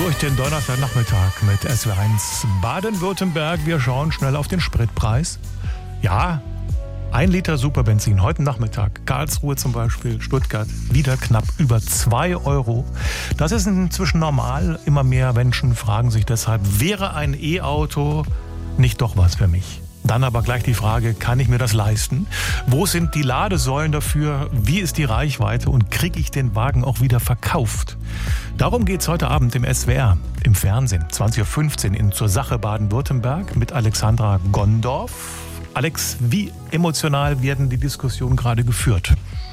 durch den Donnerstagnachmittag mit SW1 Baden-Württemberg. Wir schauen schnell auf den Spritpreis. Ja, 1 Liter Superbenzin heute Nachmittag. Karlsruhe zum Beispiel, Stuttgart, wieder knapp über 2 Euro. Das ist inzwischen normal. Immer mehr Menschen fragen sich deshalb, wäre ein E-Auto nicht doch was für mich? Dann aber gleich die Frage, kann ich mir das leisten? Wo sind die Ladesäulen dafür? Wie ist die Reichweite? Und kriege ich den Wagen auch wieder verkauft? Darum geht's heute Abend im SWR, im Fernsehen, 20.15 Uhr in Zur Sache Baden-Württemberg mit Alexandra Gondorf. Alex, wie emotional werden die Diskussionen gerade geführt?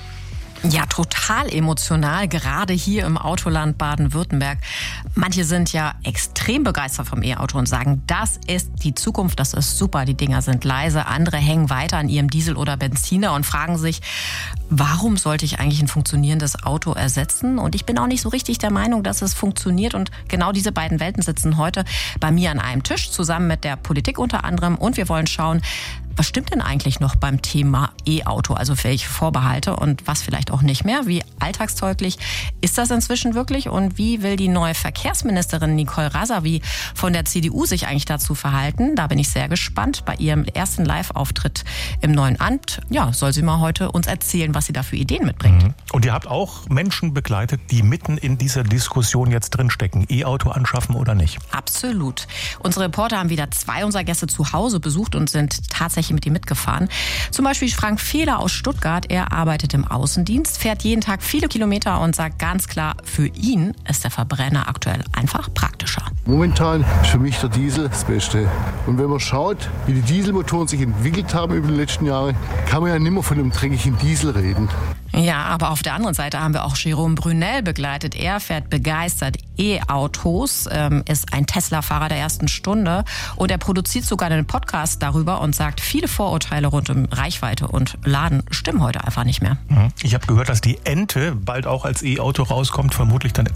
Ja, total emotional, gerade hier im Autoland Baden-Württemberg. Manche sind ja extrem begeistert vom E-Auto und sagen, das ist die Zukunft, das ist super, die Dinger sind leise. Andere hängen weiter an ihrem Diesel oder Benziner und fragen sich, warum sollte ich eigentlich ein funktionierendes Auto ersetzen? Und ich bin auch nicht so richtig der Meinung, dass es funktioniert. Und genau diese beiden Welten sitzen heute bei mir an einem Tisch, zusammen mit der Politik unter anderem. Und wir wollen schauen, was stimmt denn eigentlich noch beim Thema E-Auto? Also welche Vorbehalte und was vielleicht auch nicht mehr? Wie alltagstauglich ist das inzwischen wirklich? Und wie will die neue Verkehrsministerin Nicole Razavi von der CDU sich eigentlich dazu verhalten? Da bin ich sehr gespannt. Bei ihrem ersten Live-Auftritt im neuen Amt, ja, soll sie mal heute uns erzählen, was sie da für Ideen mitbringt. Und ihr habt auch Menschen begleitet, die mitten in dieser Diskussion jetzt drinstecken. E-Auto anschaffen oder nicht? Absolut. Unsere Reporter haben wieder 2 unserer Gäste zu Hause besucht und sind tatsächlich mit ihm mitgefahren. Zum Beispiel Frank Fehler aus Stuttgart. Er arbeitet im Außendienst, fährt jeden Tag viele Kilometer und sagt ganz klar, für ihn ist der Verbrenner aktuell einfach praktischer. Momentan ist für mich der Diesel das Beste. Und wenn man schaut, wie die Dieselmotoren sich entwickelt haben über die letzten Jahre, kann man ja nicht mehr von einem dreckigen Diesel reden. Ja, aber auf der anderen Seite haben wir auch Jérôme Brunel begleitet. Er fährt begeistert E-Autos, ist ein Tesla-Fahrer der ersten Stunde und er produziert sogar einen Podcast darüber und sagt, viele Vorurteile rund um Reichweite und Laden stimmen heute einfach nicht mehr. Ich habe gehört, dass die Ente bald auch als E-Auto rauskommt, vermutlich dann